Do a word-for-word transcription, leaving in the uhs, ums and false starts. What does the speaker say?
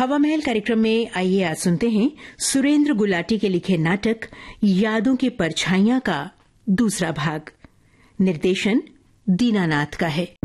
हवा महल कार्यक्रम में आइए आज सुनते हैं सुरेंद्र गुलाटी के लिखे नाटक यादों की परछाइयां का दूसरा भाग। निर्देशन दीनानाथ का है।